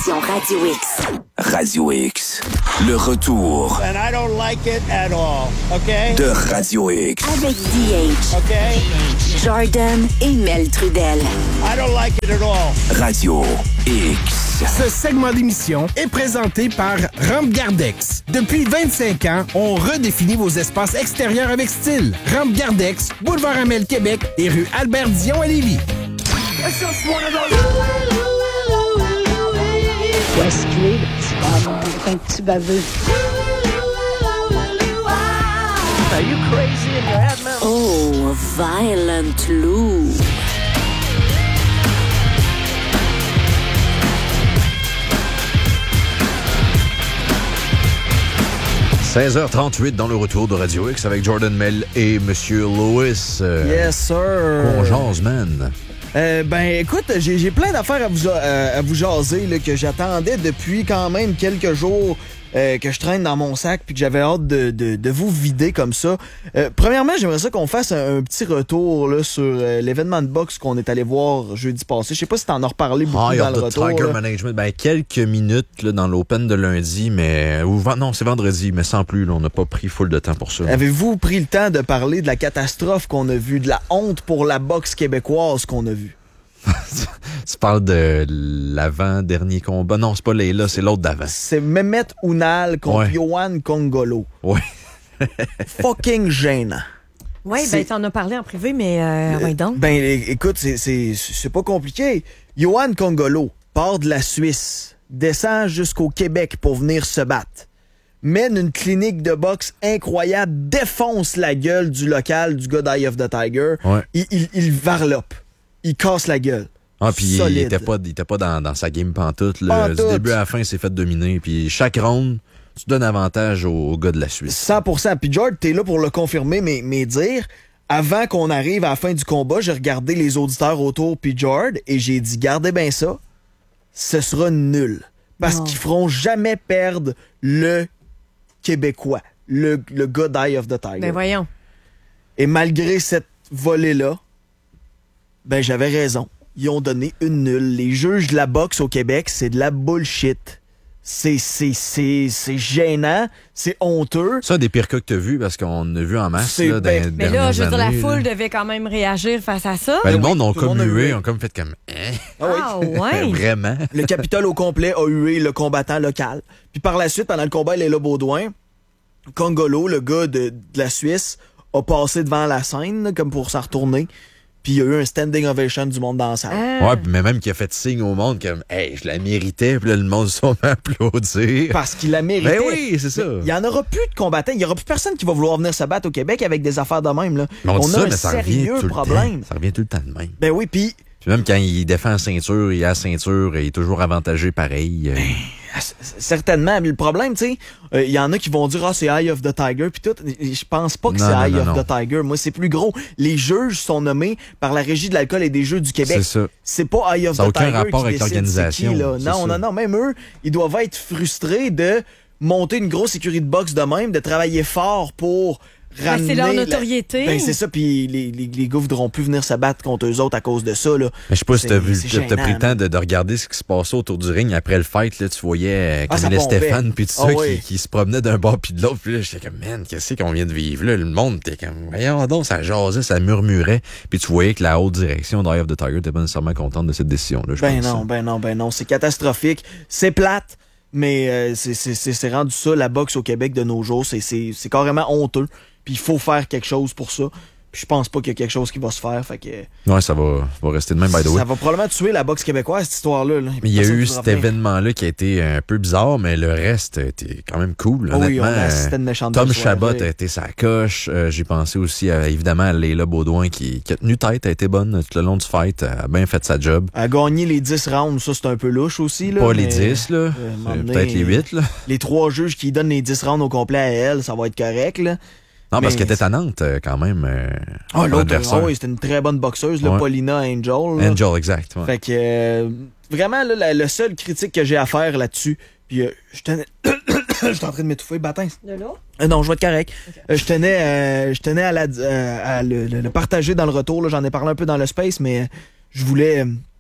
l'application Radio X. Radio X, le retour. And I don't like it at all, okay? De Radio X. Avec DH, Okay? Jordan et Mel Trudel. I don't like it at all. Radio X. Ce segment d'émission est présenté par Rampe Gardex. Depuis 25 ans, on redéfinit vos espaces extérieurs avec style. Rampe Gardex, boulevard Amel, Québec et rue Albert-Dion à Lévis. Westwood, un petit baveux. Are you crazy in your head, man? Oh, Violent Lou. « 16h38 dans le retour de Radio X avec Jordan Mel et Monsieur Lewis. Yes, sir. On jase, man. Écoute, j'ai plein d'affaires à vous jaser là, que j'attendais depuis quand même quelques jours que je traîne dans mon sac puis que j'avais hâte de vous vider comme ça. Premièrement, j'aimerais ça qu'on fasse un petit retour là, sur l'événement de boxe qu'on est allé voir jeudi passé. Je sais pas si t'en as reparlé beaucoup dans le retour. Tiger Management, quelques minutes là, dans l'Open de lundi, mais... non, c'est vendredi, mais sans plus. Là, on n'a pas pris full de temps pour ça. Avez-vous pris le temps de parler de la catastrophe qu'on a vue, de la honte pour la boxe québécoise qu'on a vue? Tu parles de l'avant-dernier combat. Non, c'est pas Leila, c'est l'autre d'avant. C'est Mehmet Ounal contre Yohan Kongolo. Oui. Fucking gênant. Oui, t'en as parlé en privé, mais ouais donc. Écoute, c'est pas compliqué. Yohan Kongolo part de la Suisse, descend jusqu'au Québec pour venir se battre. Mène une clinique de boxe incroyable, défonce la gueule du local, du gars d'Eye of the Tiger. Ouais. Il varlope. Il casse la gueule. Ah, puis il était pas dans sa game pantoute. Là. Du début à la fin, il s'est fait dominer. Puis chaque round, tu donnes avantage au gars de la Suisse. 100%. Puis George, t'es là pour le confirmer, mais dire, avant qu'on arrive à la fin du combat, j'ai regardé les auditeurs autour, puis George, et j'ai dit, gardez bien ça, ce sera nul. Parce qu'ils feront jamais perdre le Québécois, le gars d'Eye of the Tiger. Ben voyons. Et malgré cette volée-là, j'avais raison. Ils ont donné une nulle. Les juges de la boxe au Québec, c'est de la bullshit. C'est gênant, c'est honteux. C'est un des pires cas que t'as vu parce qu'on a vu en masse. Là, mais là, je veux dire, la foule devait quand même réagir face à ça. Le monde a comme hué, ont comme fait comme... Ah ouais? Vraiment. Le Capitole au complet a hué le combattant local. Puis par la suite, pendant le combat, Leila Baudouin, Kongolo, le gars de la Suisse, a passé devant la scène là, comme pour s'en retourner. Puis il y a eu un standing ovation du monde dans la salle. Ouais, mais même qui a fait signe au monde comme « Hey, je la méritais », puis là, le monde s'en met à applaudir. Parce qu'il la méritait. Ben oui, c'est ça. Il y en aura plus de combattants. Il y aura plus personne qui va vouloir venir se battre au Québec avec des affaires de même. Là. On a un sérieux problème. Ça revient tout le temps de même. Ben oui, puis même quand il défend la ceinture, il a la ceinture, il est toujours avantagé pareil. Certainement. Mais le problème, tu sais, il y en a qui vont dire « Ah, c'est Eye of the Tiger », puis tout. Je pense pas que c'est Eye of the Tiger. Moi, c'est plus gros. Les juges sont nommés par la Régie de l'alcool et des jeux du Québec. C'est ça. C'est pas Eye of the Tiger. Ça n'a aucun rapport avec décide l'organisation. c'est qui, là. Non. Même eux, ils doivent être frustrés de monter une grosse écurie de boxe de même, de travailler fort pour... c'est leur notoriété. C'est ça, puis les gars voudront plus venir se battre contre eux autres à cause de ça. Là. Mais je sais pas si t'as pris le temps de regarder ce qui se passait autour du ring après le fight. Là, tu voyais Camille Stéphane puis tout ça qui se promenait d'un bord puis de l'autre. Puis là, j'étais comme, man, qu'est-ce qu'on vient de vivre là? Le monde était comme, voyons donc, ça jasait, ça murmurait. Puis tu voyais que la haute direction d'Eye of the Tiger n'était pas nécessairement contente de cette décision-là. Ben non, c'est catastrophique. C'est plate, mais c'est rendu ça, la boxe au Québec de nos jours. C'est carrément honteux. Puis il faut faire quelque chose pour ça. Puis je pense pas qu'il y a quelque chose qui va se faire. Fait que, ouais, ça va rester de même, by the way. Ça va probablement tuer la boxe québécoise, cette histoire-là. Là. Il y a eu cet événement-là qui a été un peu bizarre, mais le reste était quand même cool. Honnêtement, c'était une méchante Tom Chabot a été sa coche. J'ai pensé aussi évidemment à Leila Baudouin qui a tenu tête, a été bonne tout le long du fight, a bien fait sa job. Elle a gagné les 10 rounds, ça c'est un peu louche aussi. Là, pas les 10, là. Peut-être les 8. Là. Les 3 juges qui donnent les 10 rounds au complet à elle, ça va être correct. Là. Non, parce qu'elle était tannante quand même. L'autre, c'était une très bonne boxeuse, là, Paulina Angel. Là. Angel, exact. Ouais. Fait que vraiment, là, le seul critique que j'ai à faire là-dessus, puis je tenais... Je suis en train de m'étouffer, bâtin. De l'eau? Non, je vais être correct. Okay. Je tenais à le partager dans le retour. Là. J'en ai parlé un peu dans le space, mais je voulais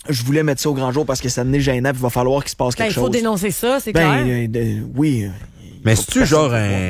je voulais mettre ça au grand jour parce que ça devenait gênant, puis il va falloir qu'il se passe quelque chose. Il faut dénoncer ça, c'est clair. Oui. Mais c'est-tu genre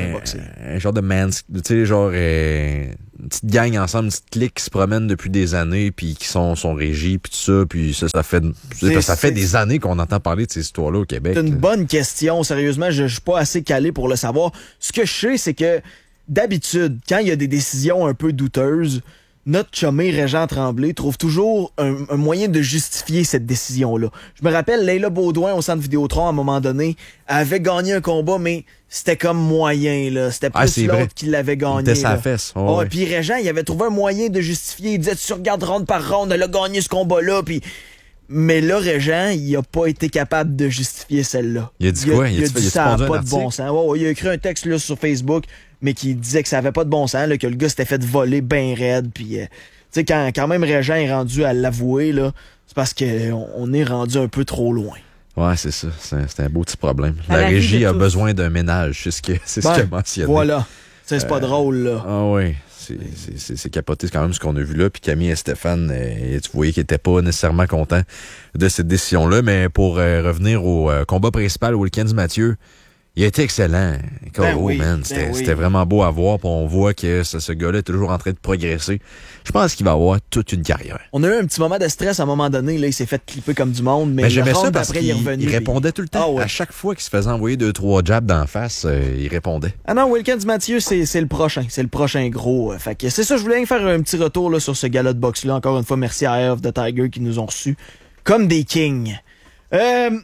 un genre de tu sais, genre une petite gang ensemble, une petite clique qui se promène depuis des années, puis qui sont régis, puis tout ça, puis ça fait des années qu'on entend parler de ces histoires-là au Québec. C'est une bonne question. Sérieusement, je suis pas assez calé pour le savoir. Ce que je sais, c'est que d'habitude, quand il y a des décisions un peu douteuses, notre chumé Régent Tremblay trouve toujours un moyen de justifier cette décision-là. Je me rappelle, Leila Baudouin au Centre Vidéotron, à un moment donné, avait gagné un combat, mais c'était comme moyen, là. C'était plus l'autre qui l'avait gagné. C'était sa fesse. Ouais. Puis Régent, il avait trouvé un moyen de justifier. Il disait, tu regardes ronde par ronde, elle a gagné ce combat-là, puis... Mais là, Régent, il a pas été capable de justifier celle-là. Il a dit quoi? Il a dit ça n'a pas de bon sens. Ouais, il a écrit un texte là, sur Facebook, mais qui disait que ça avait pas de bon sens, là, que le gars s'était fait voler ben raide. Puis, tu sais, quand même Régent est rendu à l'avouer, là, c'est parce qu'on est rendu un peu trop loin. Ouais, c'est ça. C'est un beau petit problème. La régie a besoin d'un ménage, c'est ce qu'il a mentionné. Voilà. C'est pas drôle, là. Ah oui. C'est capoté, c'est quand même ce qu'on a vu là. Puis Camille et Stéphane, tu voyais qu'ils n'étaient pas nécessairement contents de cette décision-là. Mais pour revenir au combat principal, Wilkins Mathieu, il a été excellent. C'était vraiment beau à voir. Puis on voit que ce gars-là est toujours en train de progresser. Je pense qu'il va avoir toute une carrière. On a eu un petit moment de stress à un moment donné. Là, il s'est fait clipper comme du monde. Mais j'aimais ça parce qu'il il répondait tout le temps. Ah ouais. À chaque fois qu'il se faisait envoyer 2-3 jabs d'en face, il répondait. Ah non, Wilkins Mathieu, c'est le prochain. C'est le prochain gros. Fait que c'est ça, je voulais faire un petit retour là, sur ce gala de boxe-là. Encore une fois, merci à Eye of the Tiger qui nous ont reçus comme des kings. Je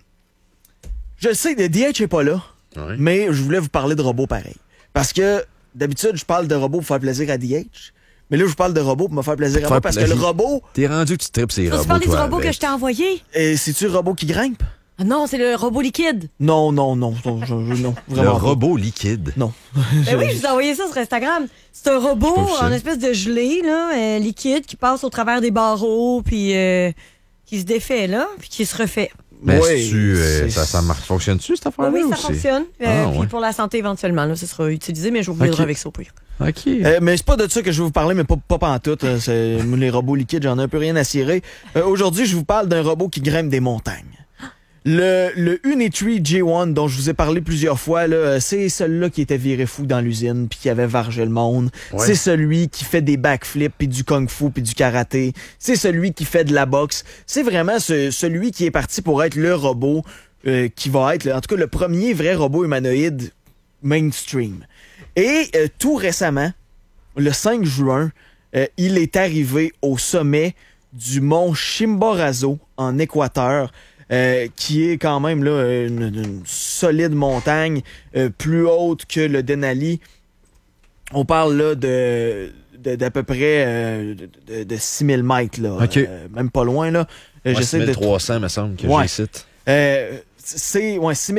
sais, DH est pas là. Oui. Mais je voulais vous parler de robots pareil. Parce que d'habitude, je parle de robots pour faire plaisir à DH. Mais là, je vous parle de robots pour me faire plaisir à moi. Parce que le robot... T'es rendu que tu tripes ces robots, tu parles du robot que je t'ai envoyé? C'est-tu le robot qui grimpe? Ah non, c'est le robot liquide. Non, vraiment. Le robot liquide? Non. Ben oui, je vous ai envoyé ça sur Instagram. C'est un robot en espèce de gelée, là, liquide, qui passe au travers des barreaux, puis qui se défait, là, puis qui se refait. Mais ça fonctionne-tu, cette affaire-là? Oui, ça fonctionne. Puis pour la santé, éventuellement, là, ça sera utilisé, mais je vous reviendrai avec ça au pire. OK. Mais c'est pas de ça que je vais vous parler, mais pas pantoute. Les robots liquides, j'en ai un peu rien à cirer. Aujourd'hui, je vous parle d'un robot qui grimpe des montagnes. Le Unitree J1 dont je vous ai parlé plusieurs fois, là, c'est celui-là qui était viré fou dans l'usine puis qui avait vargé le monde. Ouais. C'est celui qui fait des backflips puis du kung-fu puis du karaté. C'est celui qui fait de la boxe. C'est vraiment celui qui est parti pour être le robot qui va être, en tout cas, le premier vrai robot humanoïde mainstream. Et tout récemment, le 5 juin, il est arrivé au sommet du mont Chimborazo en Équateur. Qui est quand même là une solide montagne plus haute que le Denali. On parle là d'à peu près de 6000 mètres. Là, okay. Même pas loin. Là. 6300, me semble, que j'ai cite. C'est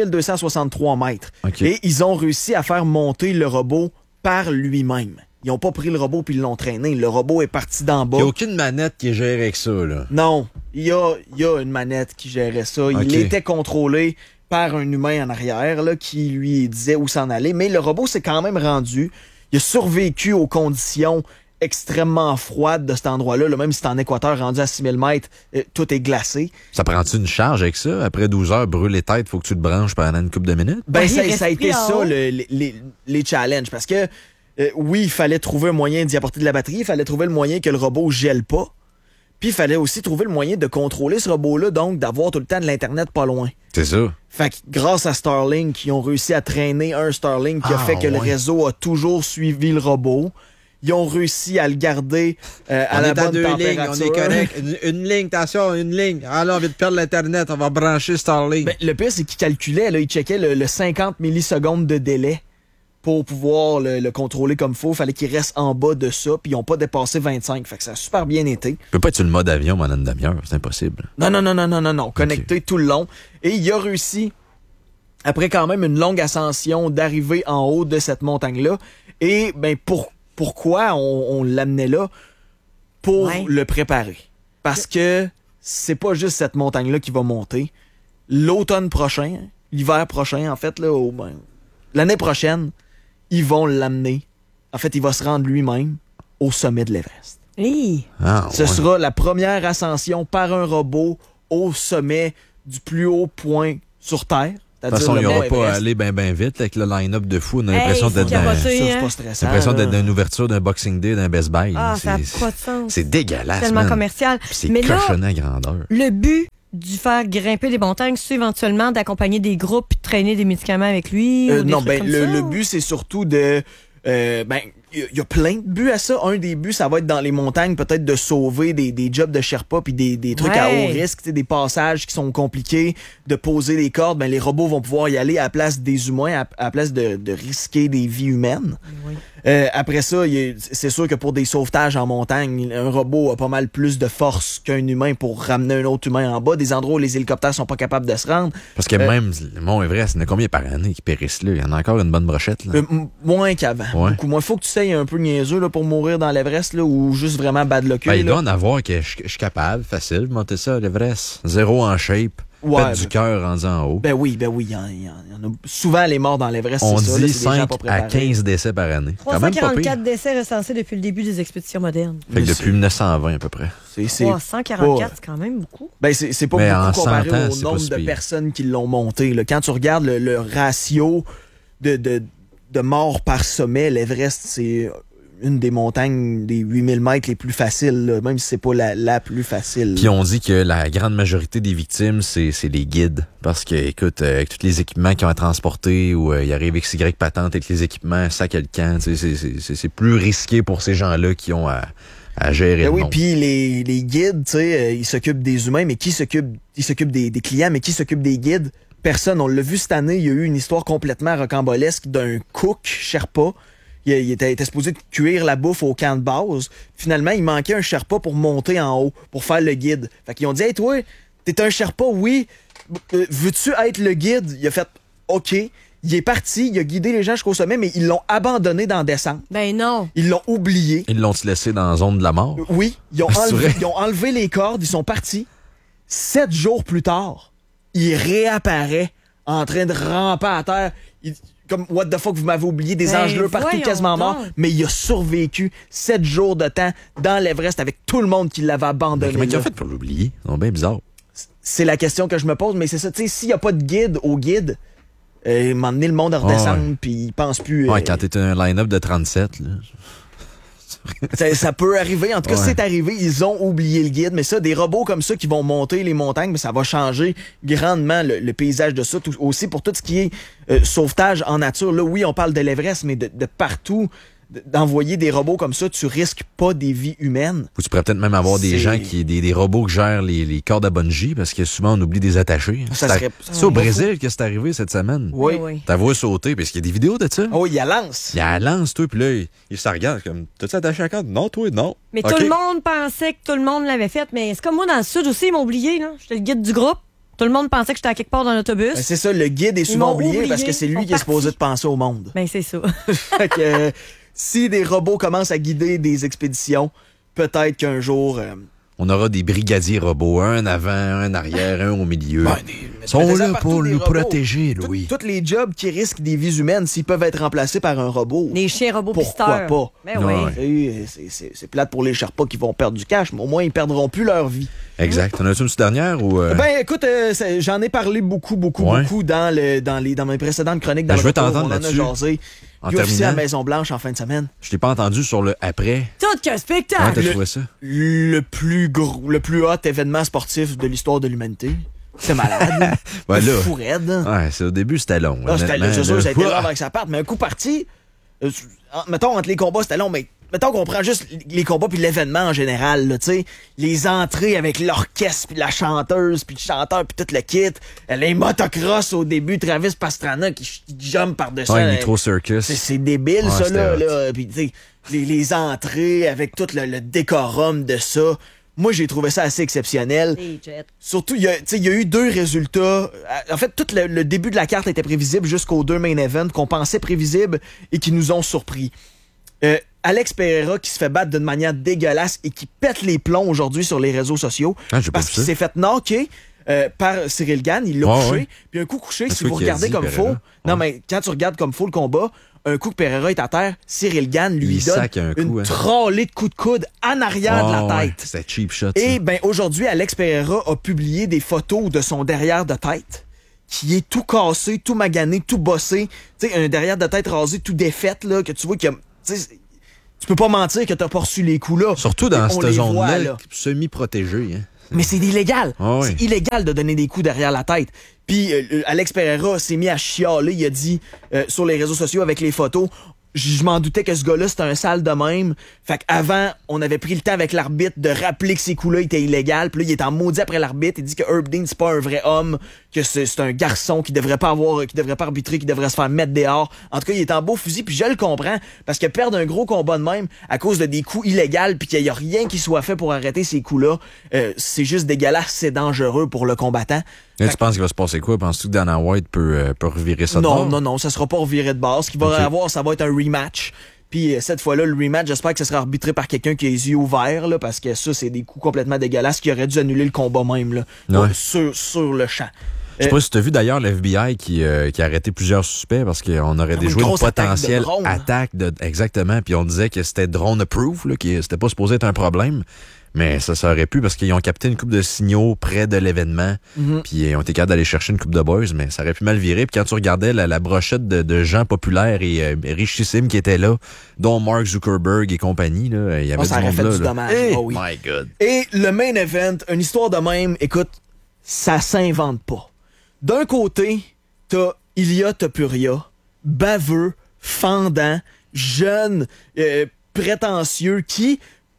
6263 mètres. Okay. Et ils ont réussi à faire monter le robot par lui-même. Ils n'ont pas pris le robot puis ils l'ont traîné. Le robot est parti d'en bas. Il n'y a aucune manette qui est gérée avec ça, là. Non. Il y a une manette qui gérait ça. Okay. Il était contrôlé par un humain en arrière là, qui lui disait où s'en aller. Mais le robot s'est quand même rendu. Il a survécu aux conditions extrêmement froides de cet endroit-là. Là, même si c'est en Équateur, rendu à 6000 mètres, tout est glacé. Ça prend-tu une charge avec ça? Après 12 heures, brûle les têtes, faut que tu te branches pendant une couple de minutes? Ben, ça a été ça, les challenges. Parce que oui, il fallait trouver un moyen d'y apporter de la batterie, il fallait trouver le moyen que le robot gèle pas, puis il fallait aussi trouver le moyen de contrôler ce robot-là, donc d'avoir tout le temps de l'Internet pas loin. C'est ça. Fait que grâce à Starlink, ils ont réussi à traîner un Starlink qui a fait que le réseau a toujours suivi le robot. Ils ont réussi à le garder à la bonne température. Lignes, on est correct. Une ligne, attention, une ligne. Ah là, on vient de perdre l'Internet, on va brancher Starlink. Ben, le pire, c'est qu'il calculait, là, il checkait le 50 millisecondes de délai. Pour pouvoir le contrôler comme il faut, il fallait qu'il reste en bas de ça, puis ils n'ont pas dépassé 25. Fait que ça a super bien été. Il peut pas être sur le mode avion pendant une demi-heure, c'est impossible. Non. Connecté tout le long. Et il a réussi, après quand même une longue ascension, d'arriver en haut de cette montagne-là. Et ben pourquoi on l'amenait là? Pour le préparer. Parce que c'est pas juste cette montagne-là qui va monter. L'automne prochain, l'hiver prochain, en fait, là, l'année prochaine, ils vont l'amener. En fait, il va se rendre lui-même au sommet de l'Everest. Hey. Ce sera la première ascension par un robot au sommet du plus haut point sur Terre. De toute façon, il n'aura pas à aller bien vite avec le line-up de fou. On a l'impression d'être dans une ouverture d'un Boxing Day, d'un Best Buy. Ah, ça n'a pas de sens. C'est dégueulasse, tellement commercial. C'est cochonné à grandeur. Le but du faire grimper des montagnes, c'est éventuellement d'accompagner des groupes et de traîner des médicaments avec lui? Le but, c'est surtout de... il y a plein de buts à ça. Un des buts, ça va être dans les montagnes, peut-être de sauver des jobs de Sherpa puis des trucs à haut risque, des passages qui sont compliqués, de poser les cordes. Les robots vont pouvoir y aller à la place des humains, à la place de risquer des vies humaines. Oui. Après ça, c'est sûr que pour des sauvetages en montagne, un robot a pas mal plus de force qu'un humain pour ramener un autre humain en bas. Des endroits où les hélicoptères sont pas capables de se rendre. Parce que même le Mont Everest, il y en a combien par année qui périssent là? Il y en a encore une bonne brochette. Là. Moins qu'avant. Ouais. Beaucoup moins. Faut que tu sais un peu niaiseux là, pour mourir dans l'Everest là, ou juste vraiment bad luck. Il doit en avoir que je suis capable, facile, de monter ça à l'Everest. Zéro en shape. Pète du cœur rendu en haut. Ben oui, il y en a souvent les morts dans l'Everest. On c'est dit ça, là, 5 à 15 décès par année. 344 décès recensés depuis le début des expéditions modernes. Fait que depuis 1920 à peu près. 344, c'est quand même beaucoup. Ben c'est pas beaucoup comparé au nombre de personnes qui l'ont monté. Là. Quand tu regardes le ratio de morts par sommet, l'Everest, c'est une des montagnes des 8000 mètres les plus faciles, là, même si c'est pas la plus facile. Puis on dit que la grande majorité des victimes, c'est les guides. Parce que, écoute, avec tous les équipements qui ont à transporter, ou il arrive XY patente avec les équipements, sac à le camp, c'est plus risqué pour ces gens-là qui ont à gérer le monde. Puis les guides, ils s'occupent des humains, mais ils s'occupent des clients, mais qui s'occupe des guides? Personne. On l'a vu cette année, il y a eu une histoire complètement rocambolesque d'un cook Sherpa. Il était supposé cuire la bouffe au camp de base. Finalement, il manquait un Sherpa pour monter en haut, pour faire le guide. Fait qu'ils ont dit « Hey, toi, t'es un Sherpa, oui. Veux-tu être le guide? » Il a fait « OK. » Il est parti, il a guidé les gens jusqu'au sommet, mais ils l'ont abandonné dans la descente. Ben non. Ils l'ont oublié. Ils l'ont laissé dans la zone de la mort? Oui. Ils ont enlevé les cordes, ils sont partis. 7 jours plus tard, il réapparaît en train de ramper à terre. Comme, what the fuck, vous m'avez oublié, des anges bleus partout, quasiment morts. Mais il a survécu 7 jours de temps dans l'Everest avec tout le monde qui l'avait abandonné. Comment il a fait pour l'oublier? C'est bien bizarre. C'est la question que je me pose, mais c'est ça. Tu sais, s'il n'y a pas de guide au guide, m'emmener le monde à redescendre, puis il pense plus. Quand t'es un line-up de 37, là. Ça peut arriver. En tout cas, c'est arrivé. Ils ont oublié le guide. Mais ça, des robots comme ça qui vont monter les montagnes, mais ça va changer grandement le paysage de ça. Aussi pour tout ce qui est sauvetage en nature. Là, oui, on parle de l'Everest, mais de partout, d'envoyer des robots comme ça, tu risques pas des vies humaines. Ou tu pourrais peut-être même avoir des gens des robots qui gèrent les cordes à bungee, parce que souvent on oublie des attachés. C'est au Brésil que c'est arrivé cette semaine. Oui. T'as vu sauter, parce qu'il y a des vidéos de ça. Oh, il y a lance. Il y a lance, toi, puis là, il se regarde comme, t'as-tu attaché la corde? Non, toi, non. Mais tout le monde pensait que tout le monde l'avait fait, mais c'est comme moi dans le sud aussi, ils m'ont oublié, là. J'étais le guide du groupe. Tout le monde pensait que j'étais à quelque part dans l'autobus. C'est ça, le guide est souvent oublié parce que c'est lui qui est supposé de penser au monde. Ben, c'est ça. Fait que, si des robots commencent à guider des expéditions, peut-être qu'un jour... on aura des brigadiers robots, un avant, un arrière, un au milieu. Ils sont là pour nous protéger, Louis. Tous les jobs qui risquent des vies humaines, s'ils peuvent être remplacés par un robot... Les chiens robots pisteurs. Pourquoi pas? Ben oui. C'est plate pour les Sherpas qui vont perdre du cash, mais au moins, ils perdront plus leur vie. Exact. T'en as-tu une petite dernière ou... Ben, écoute, j'en ai parlé beaucoup dans mes précédentes chroniques. Je veux t'entendre là-dessus. Il y a aussi à la Maison-Blanche en fin de semaine. Je t'ai pas entendu sur le après. Tout qu'un spectacle! Comment t'as trouvé ça? Le plus hot événement sportif de l'histoire de l'humanité. C'est malade. Fou raide. Ouais, au début, c'était long. C'est sûr, ça a été long avec sa part, mais un coup parti, mettons, entre les combats, c'était long, mais mettons qu'on prend juste les combats puis l'événement en général, tu sais, les entrées avec l'orchestre puis la chanteuse puis le chanteur puis tout le kit, les motocross au début, Travis Pastrana qui jump par-dessus. Nitro Circus. C'est débile, ça, là. Puis, tu sais, les entrées avec tout le décorum de ça. Moi, j'ai trouvé ça assez exceptionnel. Surtout, il y a eu 2 résultats. En fait, tout le début de la carte était prévisible jusqu'aux 2 main events qu'on pensait prévisibles et qui nous ont surpris. Alex Pereira qui se fait battre d'une manière dégueulasse et qui pète les plombs aujourd'hui sur les réseaux sociaux parce qu'il s'est fait knocker. par Cyril Gane. Il l'a couché. Puis un coup couché, si vous regardez comme faux... Non, mais quand tu regardes comme faux le combat, un coup que Pereira est à terre, Cyril Gane lui donne une trollée de coups de coude en arrière de la tête. C'est cheap shot. Et aujourd'hui, Alex Pereira a publié des photos de son derrière de tête qui est tout cassé, tout magané, tout bossé. Tu sais, un derrière de tête rasé, tout défaite, là, que tu vois qu'il y a... Tu peux pas mentir que t'as pas reçu les coups là. Surtout dans cette zone-là, semi-protégée. Hein. Mais c'est illégal. C'est illégal de donner des coups derrière la tête. Puis Alex Pereira s'est mis à chialer. Il a dit sur les réseaux sociaux avec les photos, je m'en doutais que ce gars-là, c'était un sale de même. Fait qu'avant, on avait pris le temps avec l'arbitre de rappeler que ces coups-là étaient illégaux. Puis là, il est en maudit après l'arbitre. Il dit que Herb Dean, c'est pas un vrai homme, que c'est un garçon qui devrait pas arbitrer, qui devrait se faire mettre dehors. En tout cas, il est en beau fusil, puis je le comprends. Parce que perdre un gros combat de même à cause de des coups illégaux, puis qu'il y a rien qui soit fait pour arrêter ces coups-là, c'est juste dégueulasse, c'est dangereux pour le combattant. Et tu penses qu'il va se passer quoi? Penses-tu que Dana White peut revirer ça de bord? Non, ça sera pas reviré de base. Ce qu'il va avoir, ça va être un rematch. Puis cette fois-là, le rematch, j'espère que ça sera arbitré par quelqu'un qui a les yeux ouverts, là, parce que ça, c'est des coups complètement dégueulasses qui auraient dû annuler le combat même, là, sur le champ. Je sais pas si tu as vu d'ailleurs l'FBI qui a arrêté plusieurs suspects parce qu'on aurait déjoué une potentielle attaque exactement. Puis on disait que c'était drone approved, là, que c'était pas supposé être un problème. Mais ça aurait pu parce qu'ils ont capté une couple de signaux près de l'événement. Puis ils ont été capables d'aller chercher une couple de boys, mais ça aurait pu mal virer. Puis quand tu regardais la brochette de gens populaires et richissimes qui étaient là, dont Mark Zuckerberg et compagnie, là, il y avait ça aurait fait du dommage. My God. Et le main event, une histoire de même, écoute, ça s'invente pas. D'un côté, t'as Ilia Topuria, baveux, fendant, jeune, prétentieux, qui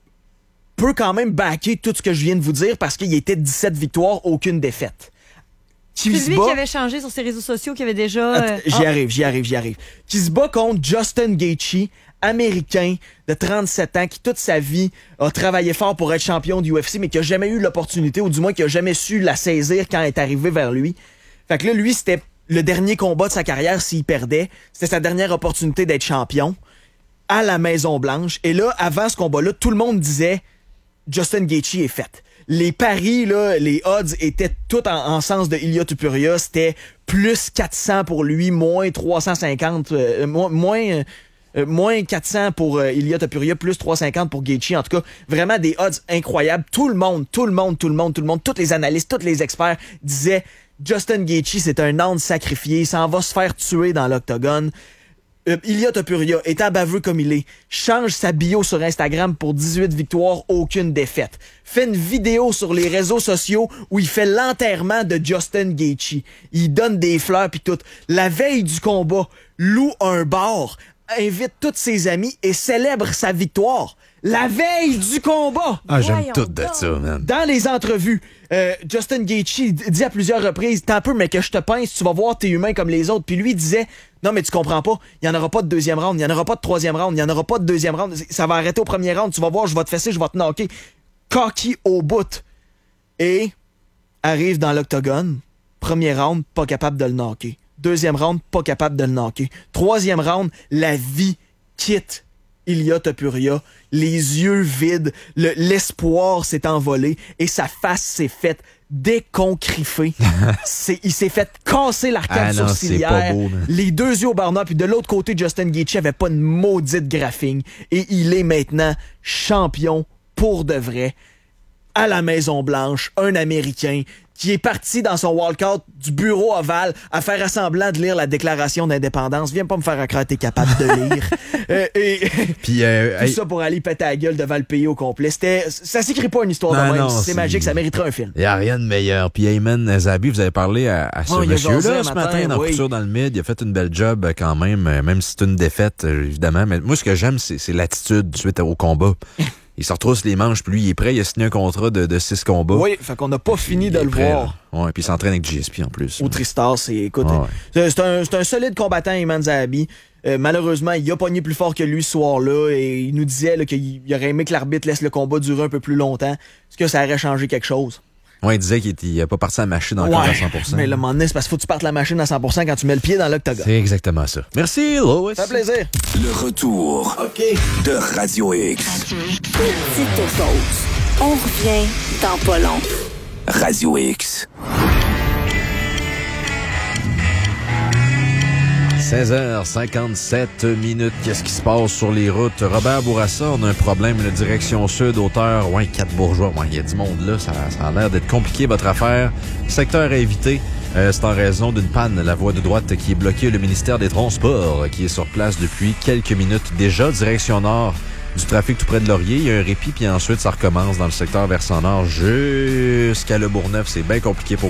peut quand même backer tout ce que je viens de vous dire parce qu'il était 17 victoires, aucune défaite. C'est lui qui avait changé sur ses réseaux sociaux, qui avait déjà... J'y arrive. Qui se bat contre Justin Gaethje, américain de 37 ans, qui toute sa vie a travaillé fort pour être champion du UFC, mais qui a jamais eu l'opportunité, ou du moins qui a jamais su la saisir quand elle est arrivée vers lui. Fait que là, lui, c'était le dernier combat de sa carrière s'il perdait. C'était sa dernière opportunité d'être champion à la Maison-Blanche. Et là, avant ce combat-là, tout le monde disait Justin Gaethje est fait. Les paris, là, les odds étaient tout en sens de Ilia Topuria. C'était plus 400 pour lui, moins 350, moins 400 pour Ilia Topuria, plus 350 pour Gaethje. En tout cas, vraiment des odds incroyables. Tout le monde, tous les analystes, tous les experts disaient Justin Gaethje, c'est un âne sacrifié, il s'en va se faire tuer dans l'octogone. Ilia Topuria, étant baveux comme il est, change sa bio sur Instagram pour 18 victoires, aucune défaite. Fait une vidéo sur les réseaux sociaux où il fait l'enterrement de Justin Gaethje. Il donne des fleurs pis tout. La veille du combat, loue un bar, invite tous ses amis et célèbre sa victoire. La veille du combat! Ah, j'aime tout de ça, man. Dans les entrevues, Justin Gaethje dit à plusieurs reprises, t'as un peu, mais que je te pince, tu vas voir, t'es humain comme les autres. Puis lui disait, non, mais tu comprends pas, il y en aura pas de deuxième round, il y en aura pas de troisième round, il y en aura pas de deuxième round. Ça va arrêter au premier round, tu vas voir, je vais te fesser, je vais te knocker. Cocky au bout. Et arrive dans l'octogone, premier round, pas capable de le knocker. Deuxième round, pas capable de le knocker. Troisième round, la vie quitte Ilia Topuria, les yeux vides, l'espoir s'est envolé et sa face s'est faite déconcriffer. Il s'est fait casser l'arcade sourcilière, les deux yeux au beurre noir, puis de l'autre côté, Justin Gaethje avait pas une maudite graphing et il est maintenant champion pour de vrai à la Maison-Blanche, un Américain qui est parti dans son walkout du bureau ovale à faire semblant de lire la déclaration d'indépendance. Viens pas me faire croire que t'es capable de lire. Puis tout ça pour aller péter la gueule devant le pays au complet. Ça s'écrit pas une histoire de même. C'est magique, ça mériterait un film. Il n'y a rien de meilleur. Puis Ayman Zahabi, vous avez parlé à ce monsieur-là ce matin dans Couture dans le Mid. Il a fait une belle job quand même si c'est une défaite, évidemment. Mais moi, ce que j'aime, c'est l'attitude suite au combat. Il se retrousse les manches, puis lui, il est prêt. Il a signé un contrat de 6 combats. Oui, fait qu'on n'a pas fini de le voir. Ouais, puis il s'entraîne avec GSP en plus. Au Tristar, écoute, c'est un solide combattant, Ayman Zahabi. Malheureusement, il a pogné plus fort que lui ce soir-là et il nous disait là, qu'il aurait aimé que l'arbitre laisse le combat durer un peu plus longtemps. Est-ce que ça aurait changé quelque chose? Ouais, il disait qu'il n'a pas parti la machine encore à 100%. Mais le moment donné, c'est parce qu'il faut que tu partes la machine à 100% quand tu mets le pied dans l'octogone. C'est exactement ça. Merci, Lois. Ça fait plaisir. Le retour de Radio X. Petite pause. On revient dans pas long. Radio X. 16h57. Qu'est-ce qui se passe sur les routes? Robert Bourassa, on a un problème. La direction sud, hauteur, 4 Bourgeois. Il y a du monde là. Ça a l'air d'être compliqué, votre affaire. Secteur à éviter. C'est en raison d'une panne. La voie de droite qui est bloquée. Le ministère des Transports qui est sur place depuis quelques minutes déjà. Direction nord. Du trafic tout près de Laurier. Il y a un répit, puis ensuite, ça recommence dans le secteur versant nord jusqu'à Le Bourgneuf. C'est bien compliqué pour